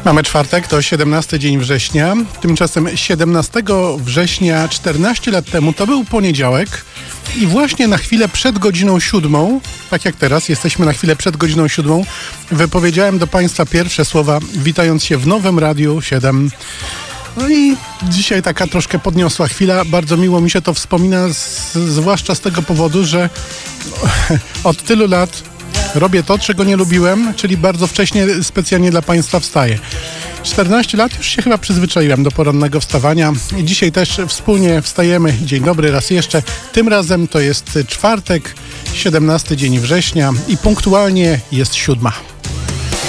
Mamy czwartek, to 17 dzień września. Tymczasem 17 września 14 lat temu to był poniedziałek i właśnie na chwilę przed godziną 7, tak jak teraz, jesteśmy na chwilę przed godziną 7, wypowiedziałem do Państwa pierwsze słowa, witając się w nowym Radiu 7. No i dzisiaj taka troszkę podniosła chwila. Bardzo miło mi się to wspomina, zwłaszcza z tego powodu, że od tylu lat robię to, czego nie lubiłem, czyli bardzo wcześnie specjalnie dla Państwa wstaję. 14 lat już się chyba przyzwyczaiłem do porannego wstawania i dzisiaj też wspólnie wstajemy. Dzień dobry raz jeszcze. Tym razem to jest czwartek, 17 dzień września i punktualnie jest 7.